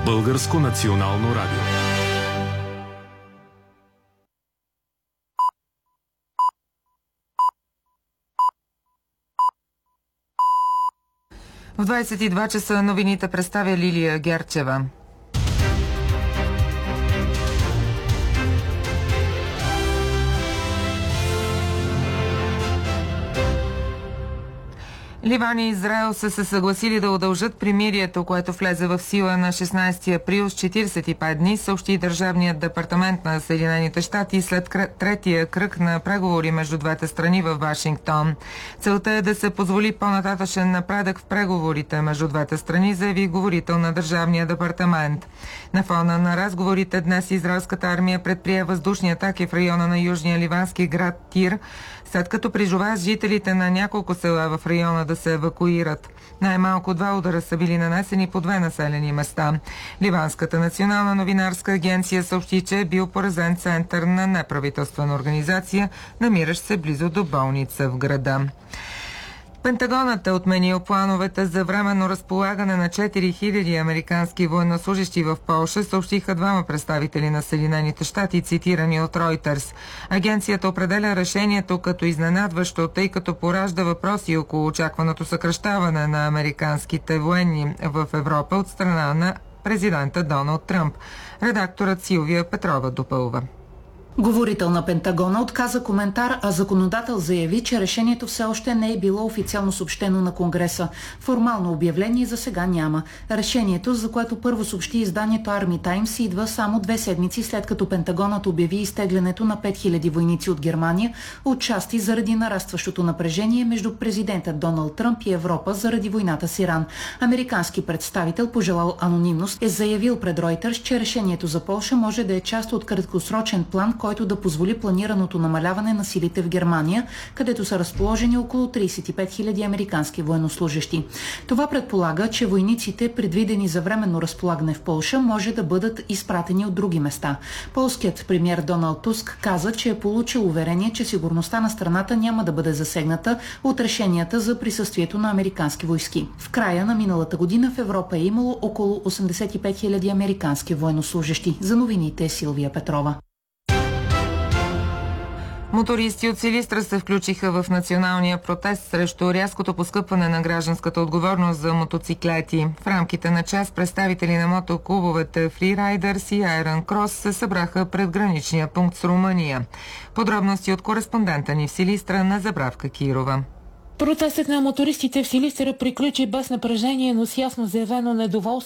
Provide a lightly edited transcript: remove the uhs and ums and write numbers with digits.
Българско национално радио. В 22 часа новините представя Лилия Герчева. Ливан и Израел са се съгласили да удължат примирието, което влезе в сила на 16 април с 45 дни, съобщи Държавният департамент на Съединените щати след третия кръг на преговори между двете страни в Вашингтон. Целта е да се позволи по-нататъчен напредък в преговорите между двете страни, заяви говорител на Държавния департамент. На фона на разговорите днес израелската армия предприе въздушни атаки в района на южния ливански град Тир, след като призова жителите на няколко села в района да се евакуират. Най-малко 2 удара са били нанесени по 2 населени места. Ливанската национална новинарска агенция съобщи, че е бил поразен център на неправителствена организация, намиращ се близо до болница в града. Пентагонът е отменил плановете за временно разполагане на 4000 американски военнослужащи в Полша, съобщиха двама представители на Съединените щати, цитирани от Reuters. Агенцията определя решението като изненадващо, тъй като поражда въпроси около очакваното съкращаване на американските военни в Европа от страна на президента Доналд Тръмп. Редакторът Силвия Петрова допълва. Говорител на Пентагона отказа коментар, а законодател заяви, че решението все още не е било официално съобщено на Конгреса. Формално обявление за сега няма. Решението, за което първо съобщи изданието Army Times, идва само 2 седмици след като Пентагонът обяви изтеглянето на 5000 войници от Германия, отчасти заради нарастващото напрежение между президента Доналд Тръмп и Европа заради войната с Иран. Американски представител, пожелал анонимност, е заявил пред Reuters, че решението за Полша може да е част от краткосрочен план, който да позволи планираното намаляване на силите в Германия, където са разположени около 35 000 американски военнослужащи. Това предполага, че войниците, предвидени за временно разполагане в Полша, може да бъдат изпратени от други места. Полският премиер Доналд Туск каза, че е получил уверение, че сигурността на страната няма да бъде засегната от решенията за присъствието на американски войски. В края на миналата година в Европа е имало около 85 000 американски военнослужащи. За новините Силвия Петрова. Мотористи от Силистра се включиха в националния протест срещу рязкото поскъпване на гражданската отговорност за мотоциклети. В рамките на час представители на мотоклубовете Freeriders и Iron Cross се събраха пред граничния пункт с Румъния. Подробности от кореспондента ни в Силистра на Забравка Кирова. Протестът на мотористите в Силистра приключи без напрежение, но с ясно заявено недоволство